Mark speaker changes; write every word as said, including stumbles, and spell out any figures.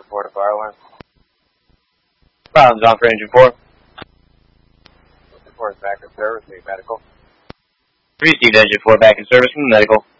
Speaker 1: four to fire alarm.
Speaker 2: Fire alarm's on for engine four.
Speaker 1: Engine four is back in service, need medical.
Speaker 2: Received engine four back in service from the medical.